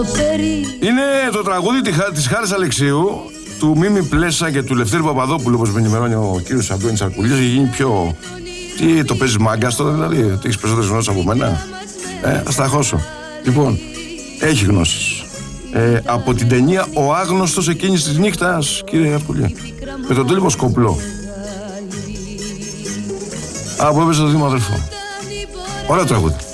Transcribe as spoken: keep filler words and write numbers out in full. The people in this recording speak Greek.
Είναι το τραγούδι της Χάρης Αλεξίου, του Μίμη Πλέσα και του Λευτέρη Παπαδόπουλου, όπως με ενημερώνει ο κύριος Αντώνης Αρκουλής. Έχει γίνει πιο... Τι, το παίζεις μάγκας τώρα δηλαδή, τι έχεις περισσότερες γνώσεις από μένα? Ε, ας τα χώσω. Λοιπόν, έχει γνώσεις. Ε, από την ταινία «Ο Άγνωστος εκείνης της νύχτας», κύριε Αρκουλή, με τον Τόλιβο Σκοπλό. Από έπαιζε το Δήμο Αδελφό. Ωραίο τραγούδι.